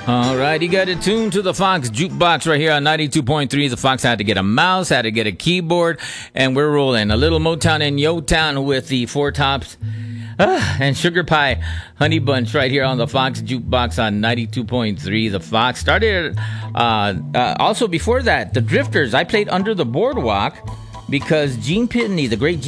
All right, you got it tuned to the Fox Jukebox right here on 92.3. The Fox had to get a mouse, had to get a keyboard, and we're rolling. A little Motown and Yo-Town with the Four Tops and Sugar Pie Honey Bunch right here on the Fox Jukebox on 92.3. The Fox started, also before that, the Drifters. I played Under the Boardwalk because Bill Pinkney,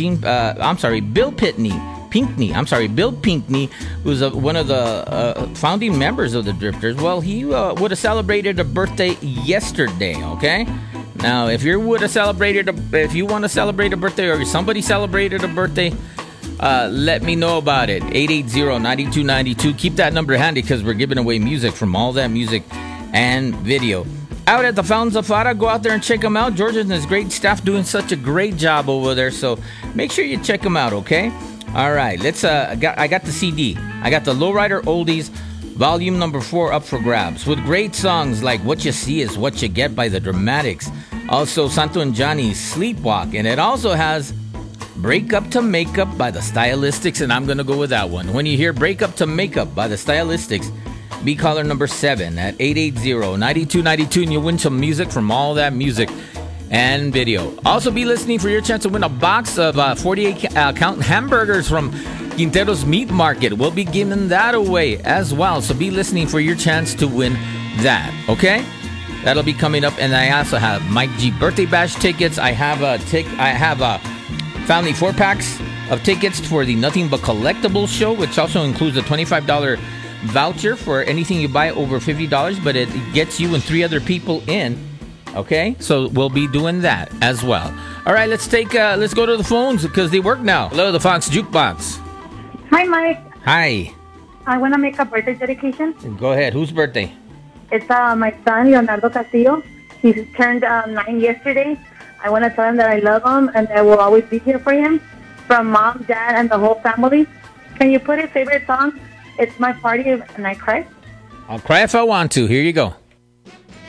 Bill Pinkney, who's one of the founding members of the Drifters. Well, he would have celebrated a birthday yesterday, okay? Now, if you want to celebrate a birthday or somebody celebrated a birthday, let me know about it. 880-9292. Keep that number handy because we're giving away music from All That Music and Video. Out at the Fountains of Fara, go out there and check them out. George and his great staff doing such a great job over there, so make sure you check them out, okay? All right, let's. I got the CD. I got the Lowrider Oldies, volume number 4 up for grabs, with great songs like "What You See Is What You Get" by the Dramatics. Also, Santo and Johnny's "Sleepwalk," and it also has "Break Up to Make Up" by the Stylistics, and I'm gonna go with that one. When you hear "Break Up to Make Up" by the Stylistics, be caller number 7 at 880-9292, and you'll win some music from All That Music and Video. Also be listening for your chance to win a box of 48 count hamburgers from Quintero's Meat Market. We'll be giving that away as well, so be listening for your chance to win that, okay? That'll be coming up. And I also have Mike G birthday bash tickets. I have family 4-packs of tickets for the Nothing But Collectibles show, which also includes a $25 voucher for anything you buy over $50, but it gets you and 3 other people in. Okay, so we'll be doing that as well. All right, let's go to the phones because they work now. Hello, the Fox Jukebox. Hi, Mike. Hi. I want to make a birthday dedication. Go ahead. Whose birthday? It's my son, Leonardo Castillo. He turned 9 yesterday. I want to tell him that I love him and that I will always be here for him. From Mom, Dad, and the whole family. Can you put his favorite song? It's My Party and I Cry. I'll cry if I want to. Here you go.